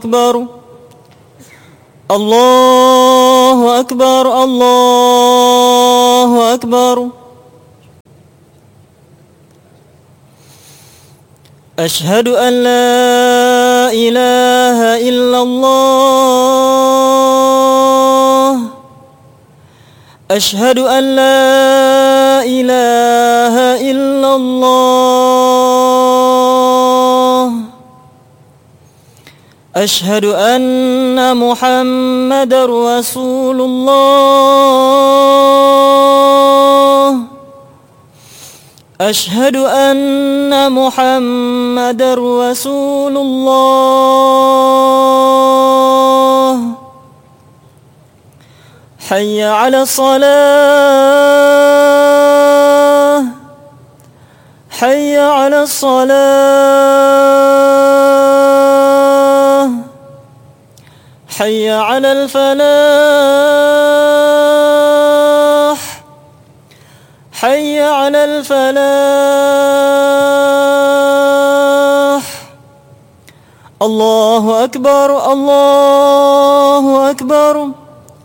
أكبر الله أكبر الله أكبر. أشهد أن لا إله إلا الله. أشهد أن لا إله إلا الله. أشهد أن محمدًا رسول الله. أشهد أن محمدًا رسول الله. حي على الصلاة. حي على الصلاة. حي على الفلاح. حي على الفلاح. الله أكبر الله أكبر.